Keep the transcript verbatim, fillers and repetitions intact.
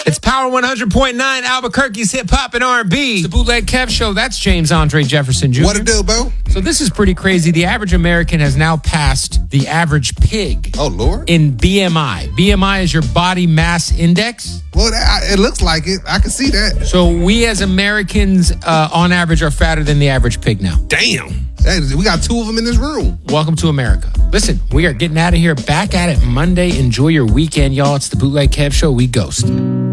It's Power one hundred point nine, Albuquerque's hip hop and R and B. It's the Bootleg Kev Show. That's James Andre Jefferson Junior What it do, bro? So this is pretty crazy. The average American has now passed the average pig. Oh, Lord. In B M I. B M I is your body mass index. Well, that, it looks like it. I can see that. So we as Americans, uh, on average, are fatter than the average pig now. Damn. Hey, we got two of them in this room. Welcome to America. Listen, we are getting out of here. Back at it Monday. Enjoy your weekend, y'all. It's the Bootleg Kev Show. We ghost.